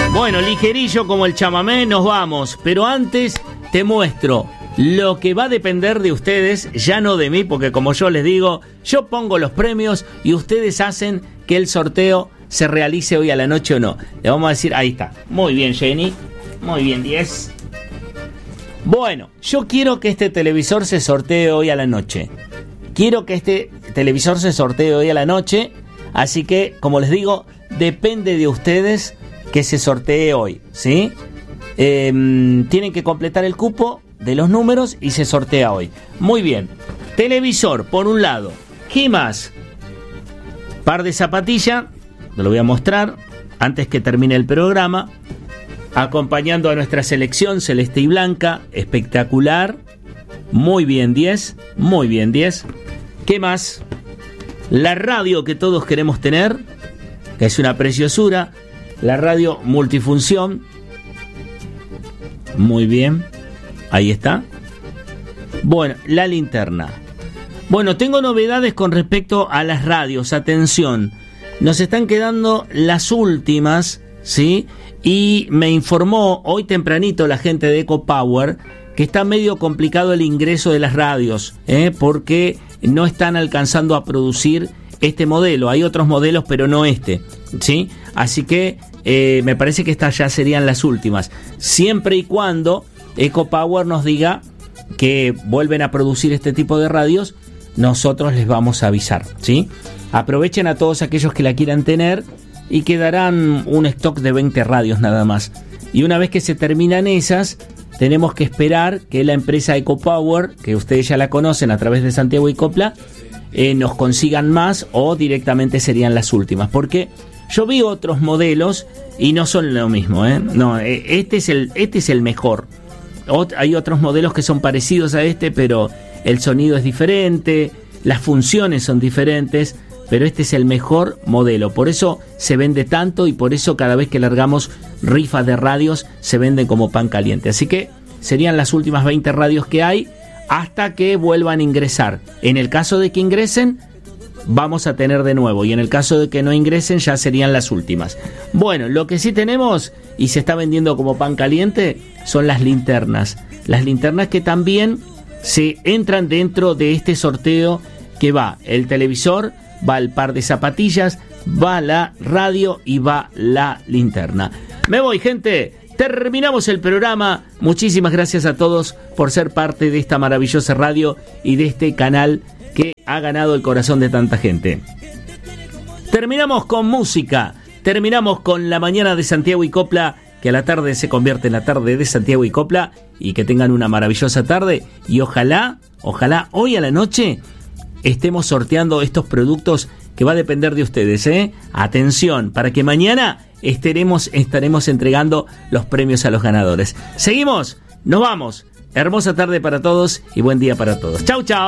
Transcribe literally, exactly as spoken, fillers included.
Bueno, ligerillo como el chamamé, nos vamos. Pero antes te muestro lo que va a depender de ustedes, ya no de mí, porque como yo les digo, yo pongo los premios y ustedes hacen que el sorteo se realice hoy a la noche o no. Le vamos a decir, ahí está. Muy bien, Jenny. Muy bien, diez. Bueno, yo quiero que este televisor se sortee hoy a la noche. Quiero que este televisor se sortee hoy a la noche. Así que, como les digo, depende de ustedes que se sortee hoy, ¿sí? Eh, tienen que completar el cupo de los números y se sortea hoy. Muy bien. Televisor, por un lado. ¿Qué más? Par de zapatilla. Te lo voy a mostrar antes que termine el programa. Acompañando a nuestra selección celeste y blanca. Espectacular. Muy bien, diez. Muy bien, diez. ¿Qué más? La radio que todos queremos tener, que es una preciosura. La radio multifunción. Muy bien. Ahí está. Bueno, la linterna. Bueno, tengo novedades con respecto a las radios. Atención. Nos están quedando las últimas, ¿sí? Y me informó hoy tempranito la gente de EcoPower que está medio complicado el ingreso de las radios, ¿eh? Porque no están alcanzando a producir este modelo. Hay otros modelos, pero no este, ¿sí? Así que eh, me parece que estas ya serían las últimas. Siempre y cuando EcoPower nos diga que vuelven a producir este tipo de radios, nosotros les vamos a avisar, ¿sí? Aprovechen a todos aquellos que la quieran tener y quedarán un stock de veinte radios nada más. Y una vez que se terminan esas, tenemos que esperar que la empresa EcoPower, que ustedes ya la conocen a través de Santiago y Copla, eh, nos consigan más o directamente serían las últimas. Porque yo vi otros modelos y no son lo mismo, ¿eh? No, este es el, este es el mejor. Ot- hay otros modelos que son parecidos a este, pero el sonido es diferente, las funciones son diferentes, pero este es el mejor modelo. Por eso se vende tanto y por eso cada vez que largamos rifas de radios se venden como pan caliente. Así que serían las últimas veinte radios que hay hasta que vuelvan a ingresar. En el caso de que ingresen, vamos a tener de nuevo. Y en el caso de que no ingresen, ya serían las últimas. Bueno, lo que sí tenemos y se está vendiendo como pan caliente son las linternas. Las linternas que también se entran dentro de este sorteo que va el televisor, va el par de zapatillas, va la radio y va la linterna. Me voy, gente. Terminamos el programa. Muchísimas gracias a todos por ser parte de esta maravillosa radio y de este canal que ha ganado el corazón de tanta gente. Terminamos con música. Terminamos con la mañana de Santiago y Copla, que a la tarde se convierte en la tarde de Santiago y Copla. Y que tengan una maravillosa tarde. Y ojalá, ojalá hoy a la noche estemos sorteando estos productos que va a depender de ustedes, ¿eh? Atención, para que mañana estaremos, estaremos entregando los premios a los ganadores. Seguimos, nos vamos. Hermosa tarde para todos y buen día para todos. Chau, chau.